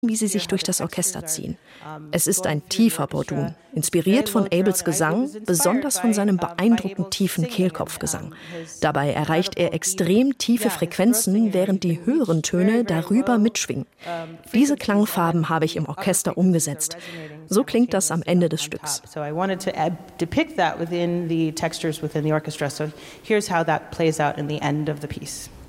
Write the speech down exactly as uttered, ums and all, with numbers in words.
wie sie sich durch das Orchester ziehen. Es ist ein tiefer Bordun, inspiriert von Abels Gesang, besonders von seinem beeindruckend tiefen Kehlkopfgesang. Dabei erreicht er extrem tiefe Frequenzen, während die höheren Töne darüber mitschwingen. Diese Klangfarben habe ich im Orchester umgesetzt. So klingt das am Ende des Stücks. So I wanted to depict that within the textures within the orchestra. So here's how that plays out in the end of the piece.